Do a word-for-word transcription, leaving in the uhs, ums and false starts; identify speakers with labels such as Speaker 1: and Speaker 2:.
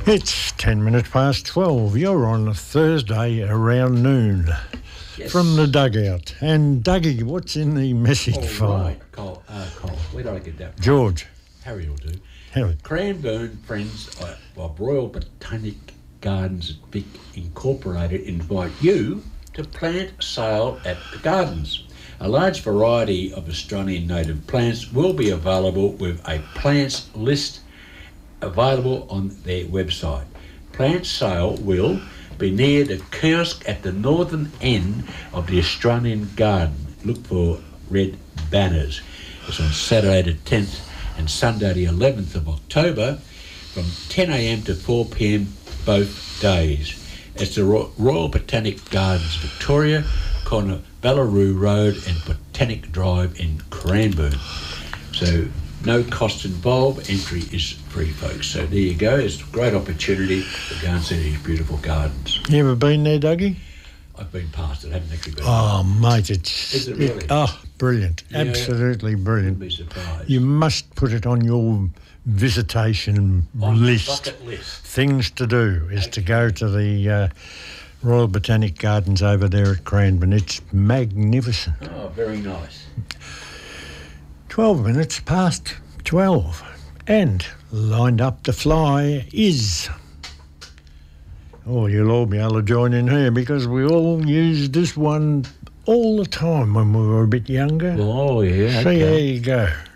Speaker 1: It's ten minutes past twelve. You're on a Thursday around noon
Speaker 2: Yes.
Speaker 1: from the dugout. And Dougie, what's in the message
Speaker 2: All
Speaker 1: file?
Speaker 2: right, Cole. Uh, Cole. Where did I get that from?
Speaker 1: George.
Speaker 2: Harry will do.
Speaker 1: Harry.
Speaker 2: Cranbourne Friends of Royal Botanic Gardens at Vic Incorporated invite you to plant sale at the gardens. A large variety of Australian native plants will be available with a plants list available on their website. Plant sale will be near the kiosk at the northern end of the Australian garden. Look for red banners. It's on Saturday the tenth and Sunday the eleventh of October from ten a.m. to four p.m. both days. It's the Ro- Royal Botanic Gardens, Victoria, corner Ballaroo Road and Botanic Drive in Cranbourne. So no cost involved, entry is free, folks. So there you go, it's a great opportunity to go and see these beautiful gardens.
Speaker 1: You ever been there, Dougie?
Speaker 2: I've been past it, haven't actually been.
Speaker 1: Oh, mate, it's...
Speaker 2: Is it really?
Speaker 1: oh, brilliant.
Speaker 2: Yeah,
Speaker 1: Absolutely brilliant.
Speaker 2: Wouldn't be surprised.
Speaker 1: You must put it on your visitation
Speaker 2: On the
Speaker 1: list.
Speaker 2: bucket list.
Speaker 1: Things to do is to go to the uh, Royal Botanic Gardens over there at Cranbourne. It's magnificent.
Speaker 2: Oh, very nice.
Speaker 1: twelve minutes past twelve. And lined up to fly is... Oh, you'll all be able to join in here because we all used this one all the time when we were a bit younger.
Speaker 2: Oh, yeah.
Speaker 1: So
Speaker 2: okay.
Speaker 1: there you go.